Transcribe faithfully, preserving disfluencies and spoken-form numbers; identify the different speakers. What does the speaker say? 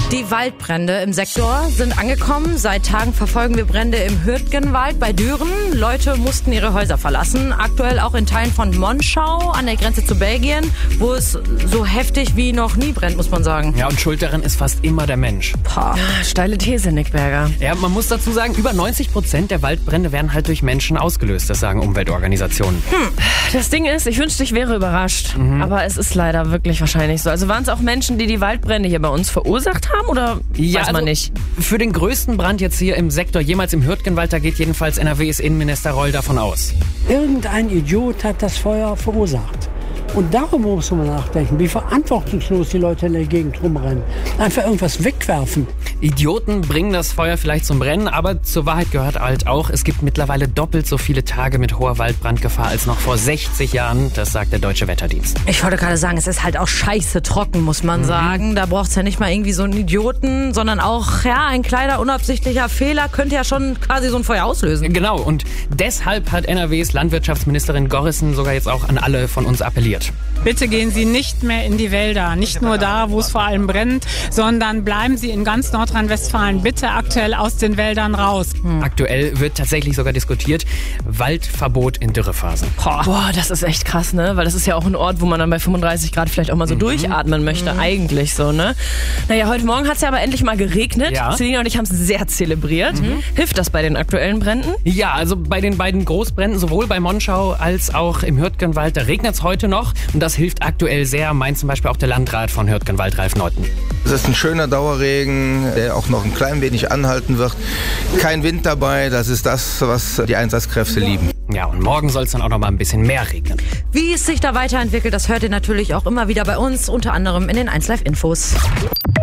Speaker 1: Die Waldbrände im Sektor sind angekommen. Seit Tagen verfolgen wir Brände im Hürtgenwald bei Düren. Leute mussten ihre Häuser verlassen. Aktuell auch in Teilen von Monschau an der Grenze zu Belgien, wo es so heftig wie noch nie brennt, muss man sagen.
Speaker 2: Ja, und schuld daran ist fast immer der Mensch.
Speaker 1: Pah.
Speaker 3: Ja, steile These, Nick Berger.
Speaker 2: Ja, man muss dazu sagen, über neunzig Prozent der Waldbrände werden halt durch Menschen ausgelöst. Das sagen Umweltorganisationen.
Speaker 3: Hm. Das Ding ist, ich wünschte, ich wäre überrascht. Mhm. Aber es ist leider wirklich wahrscheinlich so. Also waren es auch Menschen, die die Waldbrände hier bei uns verursacht haben? Oder
Speaker 2: ja,
Speaker 3: weiß man
Speaker 2: also
Speaker 3: nicht?
Speaker 2: Für den größten Brand jetzt hier im Sektor, jemals im Hürtgenwald, da geht jedenfalls N R Ws Innenminister Reul davon aus.
Speaker 4: Irgendein Idiot hat das Feuer verursacht. Und darüber muss man nachdenken, wie verantwortungslos die Leute in der Gegend rumrennen. Einfach irgendwas wegwerfen.
Speaker 2: Idioten bringen das Feuer vielleicht zum Brennen, aber zur Wahrheit gehört halt auch, es gibt mittlerweile doppelt so viele Tage mit hoher Waldbrandgefahr als noch vor sechzig Jahren. Das sagt der Deutsche Wetterdienst.
Speaker 1: Ich wollte gerade sagen, es ist halt auch scheiße trocken, muss man mhm. sagen. Da braucht es ja nicht mal irgendwie so einen Idioten, sondern auch ja ein kleiner unabsichtlicher Fehler könnte ja schon quasi so ein Feuer auslösen.
Speaker 2: Genau, und deshalb hat N R Ws Landwirtschaftsministerin Gorrissen sogar jetzt auch an alle von uns appelliert.
Speaker 5: Bitte gehen Sie nicht mehr in die Wälder, nicht nur da, wo es vor allem brennt, sondern bleiben Sie in ganz Nordrhein-Westfalen bitte aktuell aus den Wäldern raus.
Speaker 2: Hm. Aktuell wird tatsächlich sogar diskutiert, Waldverbot in Dürrephasen.
Speaker 3: Boah. Boah, das ist echt krass, ne? Weil das ist ja auch ein Ort, wo man dann bei fünfunddreißig Grad vielleicht auch mal so mhm. durchatmen möchte, mhm. eigentlich so, ne? Naja, heute Morgen hat es ja aber endlich mal geregnet.
Speaker 2: Ja.
Speaker 3: Selina und ich haben es sehr zelebriert. Mhm. Hilft das bei den aktuellen Bränden?
Speaker 2: Ja, also bei den beiden Großbränden, sowohl bei Monschau als auch im Hürtgenwald, da regnet es heute noch. Und das hilft aktuell sehr, meint zum Beispiel auch der Landrat von Hürtgenwald, Ralf Neuten.
Speaker 6: Es ist ein schöner Dauerregen, der auch noch ein klein wenig anhalten wird. Kein Wind dabei, das ist das, was die Einsatzkräfte lieben.
Speaker 2: Ja, und morgen soll es dann auch noch mal ein bisschen mehr regnen.
Speaker 1: Wie es sich da weiterentwickelt, das hört ihr natürlich auch immer wieder bei uns, unter anderem in den eins Live Infos.